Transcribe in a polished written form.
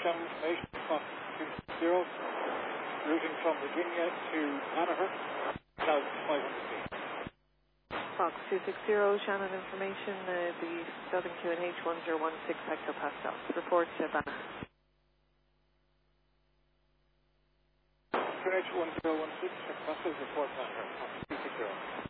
channel information, Fox 260, routing from Virginia to Hanover, 1,500 feet. Fox 260, Shannon information, the Southern QNH 1016 hectopascal. Report to Banner. QNH 1016 hectopascal, report Banner, Fox 260.